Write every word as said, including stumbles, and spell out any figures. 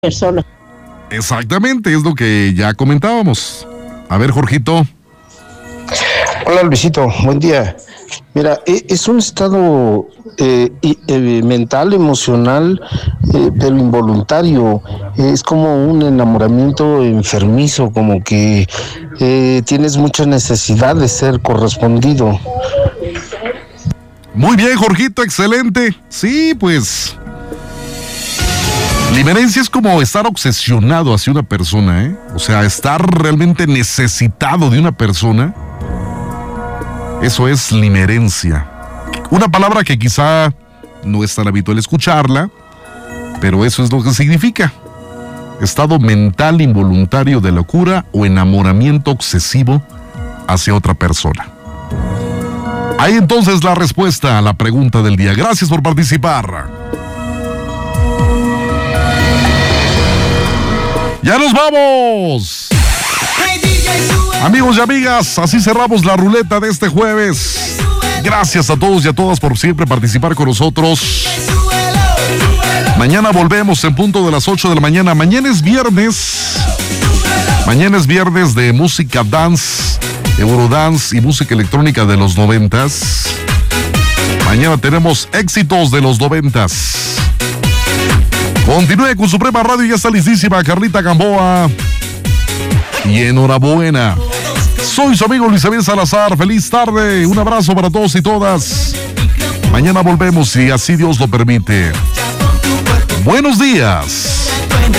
Personas. Exactamente, es lo que ya comentábamos. A ver, Jorgito. Hola Luisito, buen día. Mira, e- es un estado eh, y- eh, mental, emocional, eh, pero involuntario. Es como un enamoramiento enfermizo, como que eh, tienes mucha necesidad de ser correspondido. Muy bien, Jorgito, excelente. Sí, pues. Limerencia es como estar obsesionado hacia una persona, ¿eh? O sea, estar realmente necesitado de una persona. Eso es limerencia. Una palabra que quizá no es tan habitual escucharla, pero eso es lo que significa. Estado mental involuntario de locura o enamoramiento obsesivo hacia otra persona. Ahí entonces la respuesta a la pregunta del día. Gracias por participar. ¡Ya nos vamos! Amigos y amigas, así cerramos la ruleta de este jueves. Gracias a todos y a todas por siempre participar con nosotros. Mañana volvemos en punto de las ocho de la mañana. Mañana es viernes. Mañana es viernes de música dance, Eurodance y música electrónica de los noventas. Mañana tenemos éxitos de los noventas. Continúe con Suprema Radio, ya está listísima Carlita Gamboa. Y enhorabuena. Soy su amigo Luis Abel Salazar. Feliz tarde. Un abrazo para todos y todas. Mañana volvemos si así Dios lo permite. Buenos días.